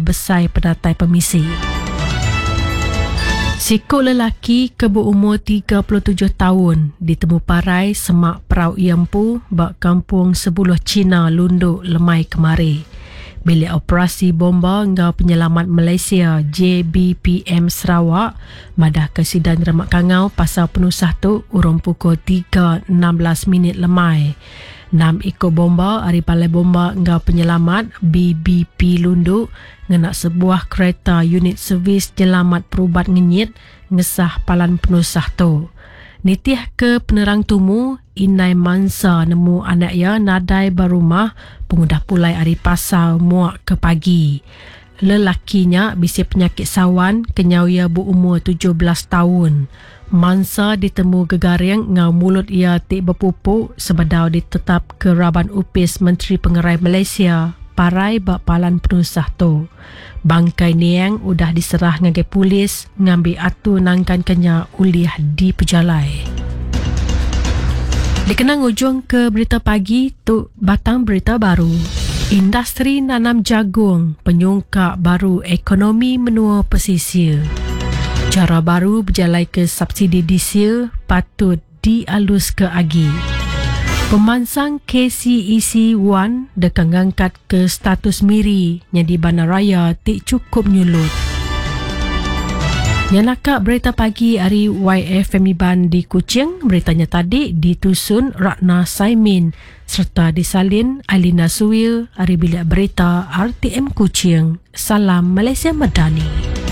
Besai Pedatai Permisi. Sikut lelaki berumur 37 tahun ditemu parai semak Perau Iampu bak kampung Sebuloh Cina Lunduk Lemai Kemari. Bilik Operasi Bomba Ngau Penyelamat Malaysia JBPM Sarawak madah ke sidang Remak Kangau pasal penusah tu urung pukul 3.16 lemai. 6 ekor bomba dari Balai Bomba Ngau Penyelamat BBP Lunduk ngenak sebuah kereta unit servis jelamat perubat ngenyit ngesah palan penusah tu. Nitih ke penerang tumu, Inai Mansa nemu anak ia nadai berumah pengudah pulai hari pasal muak ke pagi. Lelakinya bisi penyakit sawan kenyau ia berumur 17 tahun. Mansa ditemu gegaring ngau mulut ia tik berpupuk sebadau ditetap ke Raban Upis Menteri Pengerai Malaysia parai bak palan penusah tu. Bangkai niang udah diserah ngagai polis ngambil atu nangkan kenya ulih di pejalai. Dikenang ujung ke berita pagi tu batang berita baru. Industri nanam jagung penyungkak baru ekonomi menua pesisir. Cara baru berjalai ke subsidi diesel patut dialus ke agi. Pemansang KCEC 1 dekang angkat ke status miri yang di bandaraya tik cukup nyulut. Yang nakak berita pagi hari YFM Iban di Kuching, beritanya tadi ditusun Ratna Saimin serta disalin Ailina Suil hari bilik berita RTM Kuching. Salam Malaysia Madani.